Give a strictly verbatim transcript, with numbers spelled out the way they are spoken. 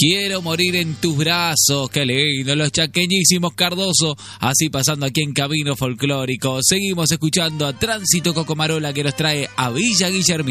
Quiero morir en tus brazos, qué lindo, los chaqueñísimos Cardoso, así pasando aquí en Camino Folclórico. Seguimos escuchando a Tránsito Cocomarola que nos trae a Villa Guillermina.